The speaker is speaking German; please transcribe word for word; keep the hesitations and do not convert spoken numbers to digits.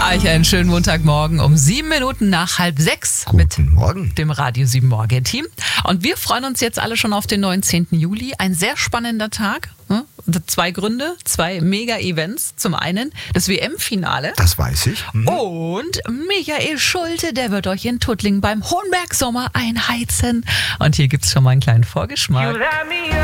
Euch einen schönen Montagmorgen um sieben Minuten nach halb sechs. Guten mit Morgen. dem Radio sieben Morgen Team. Und wir freuen uns jetzt alle schon auf den neunzehnten Juli. Ein sehr spannender Tag. Zwei Gründe, zwei Mega-Events. Zum einen das W M-Finale. Das weiß ich. Mhm. Und Michael Schulte, der wird euch in Tuttlingen beim Hohenberg Sommer einheizen. Und hier gibt es schon mal einen kleinen Vorgeschmack.